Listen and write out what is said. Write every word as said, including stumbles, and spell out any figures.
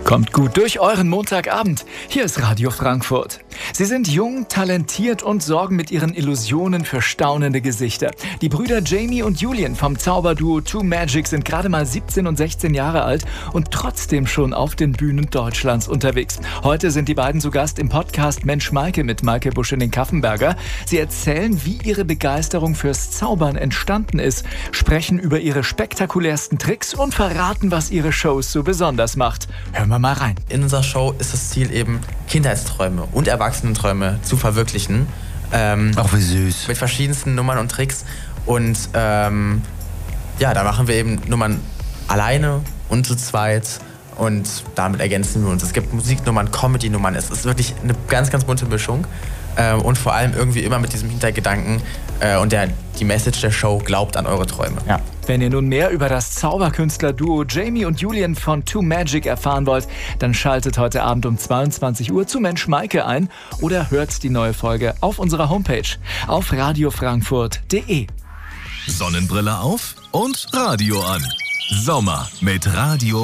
Kommt gut durch euren Montagabend. Hier ist Radio Frankfurt. Sie sind jung, talentiert und sorgen mit ihren Illusionen für staunende Gesichter. Die Brüder Jamie und Julian vom Zauberduo Two Magic sind gerade mal siebzehn und sechzehn Jahre alt und trotzdem schon auf den Bühnen Deutschlands unterwegs. Heute sind die beiden zu Gast im Podcast Mensch Maike mit Maike Buschelin-Kaffenberger. Sie erzählen, wie ihre Begeisterung fürs Zaubern entstanden ist, sprechen über ihre spektakulärsten Tricks und verraten, was ihre Shows so besonders macht. Hören wir mal rein. In unserer Show ist das Ziel eben, Kindheitsträume und Erwachsenenträume zu verwirklichen. Ähm, Ach, wie süß. Mit verschiedensten Nummern und Tricks. Und ähm, ja, da machen wir eben Nummern alleine und zu zweit. Und damit ergänzen wir uns. Es gibt Musiknummern, Comedy-Nummern. Es ist wirklich eine ganz, ganz bunte Mischung. Ähm, und vor allem irgendwie immer mit diesem Hintergedanken äh, und der, die Message der Show: glaubt an eure Träume. Ja. Wenn ihr nun mehr über das Zauberkünstler-Duo Jamie und Julian von Two Magic erfahren wollt, dann schaltet heute Abend um zweiundzwanzig Uhr zu Mensch Maike ein oder hört die neue Folge auf unserer Homepage auf radio frankfurt punkt de. Sonnenbrille auf und Radio an. Sommer mit Radio